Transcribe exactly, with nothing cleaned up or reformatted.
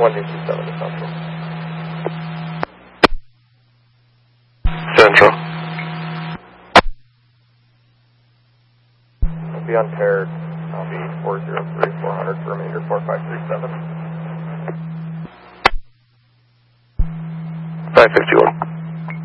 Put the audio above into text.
one D two seven to Central. Central. I'll be unpaired. I'll be four zero three, four hundred for remainder four five three seven. five fifty-one.